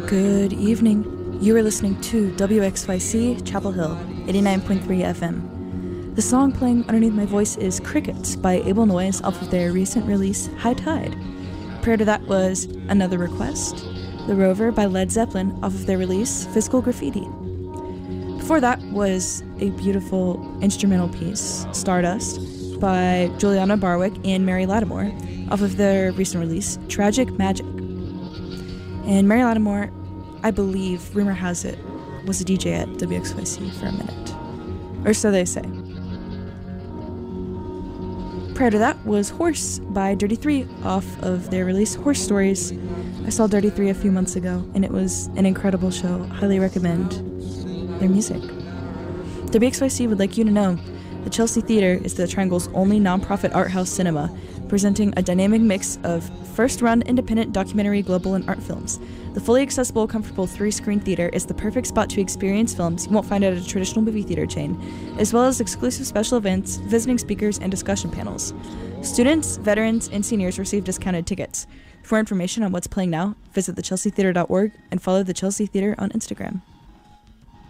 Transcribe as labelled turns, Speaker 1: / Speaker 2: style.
Speaker 1: Good evening. You are listening to WXYC Chapel Hill, 89.3 FM. The song playing underneath my voice is Crickets by Able Noise off of their recent release, High Tide. Prior to that was Another Request, The Rover by Led Zeppelin off of their release, Physical Graffiti. Before that was a beautiful instrumental piece, Stardust, by Juliana Barwick and Mary Lattimore off of their recent release, Tragic Magic. And Mary Lattimore, I believe, rumor has it, was a DJ at WXYC for a minute. Or so they say. Prior to that was Horse by Dirty Three off of their release Horse Stories. I saw Dirty Three a few months ago, and it was an incredible show. Highly recommend their music. WXYC would like you to know the Chelsea Theater is the Triangle's only nonprofit art house cinema, presenting a dynamic mix of first-run independent documentary, global, and art films. The fully accessible, comfortable 3-screen theater is the perfect spot to experience films you won't find at a traditional movie theater chain, as well as exclusive special events, visiting speakers, and discussion panels. Students, veterans, and seniors receive discounted tickets. For information on what's playing now, visit thechelseatheater.org and follow the Chelsea Theater on Instagram.